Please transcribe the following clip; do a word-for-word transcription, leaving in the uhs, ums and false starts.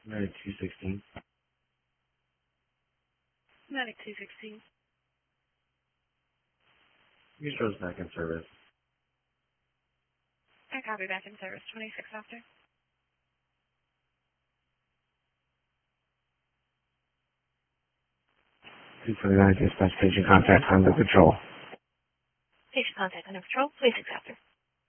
Medic two sixteen. Medic two sixteen. Mutual's back in service. I copy back in service. twenty-six after. two forty-nine dispatch patient contact under control. Patient contact under control. twenty-six after.